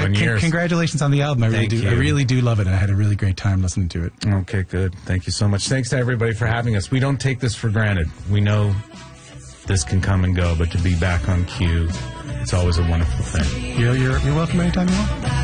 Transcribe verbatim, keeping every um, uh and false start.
seven con- years. Congratulations on the album. I really Thank do. you. I really do love it. I had a really great time listening to it. Okay, good. Thank you so much. Thanks to everybody for having us. We don't take this for granted. We know this can come and go, but to be back on cue, it's always a wonderful thing. You're, you're, you're welcome anytime you want.